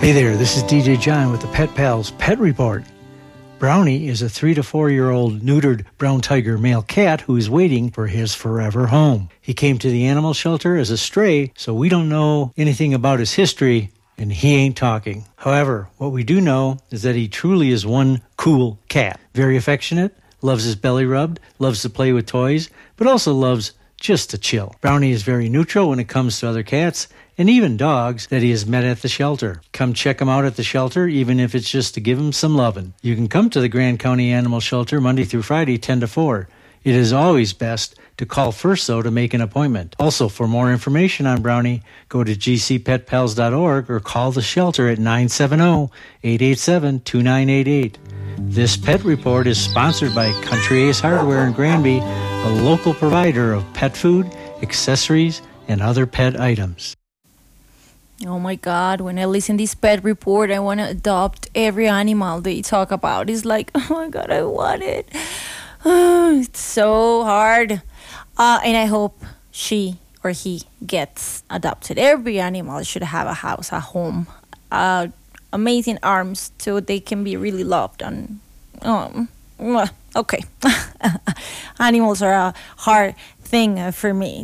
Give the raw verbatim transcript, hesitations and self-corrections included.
Hey there, this is D J John with the Pet Pals Pet Report. Brownie is a three to four year old neutered brown tiger male cat who is waiting for his forever home. He came to the animal shelter as a stray, so we don't know anything about his history, and he ain't talking. However, what we do know is that he truly is one cool cat. Very affectionate, loves his belly rubbed, loves to play with toys, but also loves just to chill. Brownie is very neutral when it comes to other cats and even dogs that he has met at the shelter. Come check him out at the shelter, even if it's just to give him some lovin'. You can come to the Grand County Animal Shelter Monday through Friday, ten to four. It is always best to call first, though, to make an appointment. Also, for more information on Brownie, go to g c pet pals dot org or call the shelter at nine seven zero, eight eight seven, two nine eight eight. This pet report is sponsored by Country Ace Hardware in Granby, a local provider of pet food, accessories, and other pet items. Oh my God, when I listen to this pet report, I want to adopt every animal they talk about. It's like, oh my God, I want it. It's so hard. Uh, and I hope she or he gets adopted. Every animal should have a house, a home, uh, amazing arms so they can be really loved. And um, okay. Animals are a hard thing for me.